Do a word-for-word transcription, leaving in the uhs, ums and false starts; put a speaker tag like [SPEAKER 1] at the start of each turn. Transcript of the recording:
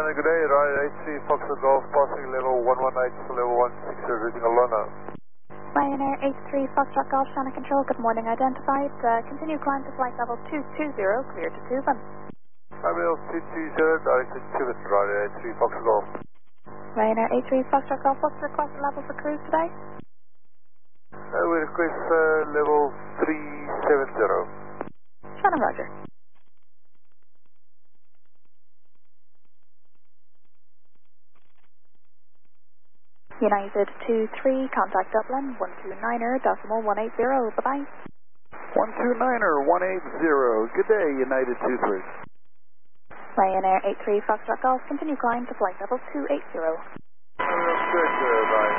[SPEAKER 1] Shannon, good day. Ryder eight three Foxtrot Golf, passing level one one eight to level one six zero, reading Alona.
[SPEAKER 2] Ryanair eight three Foxtrot Golf, Shannon Control, good morning, identified. Uh, continue climb to flight level two two zero, clear to Tuban.
[SPEAKER 1] Gabriel two two zero, directed Tuban, Ryder eight three Foxtrot Golf.
[SPEAKER 2] Ryanair eight three Foxtrot Golf, what's the requested level for cruise today?
[SPEAKER 1] Uh, we request uh, level three seven zero.
[SPEAKER 2] Shannon, roger. United two three, contact Dublin, one two niner, decimal one eight zero, bye-bye.
[SPEAKER 3] one two niner, one eight zero, good day, United two three.
[SPEAKER 2] Ryanair eight three Foxtrot Golf, continue climb to flight level two eight zero.
[SPEAKER 1] Gabriel two eight zero, bye.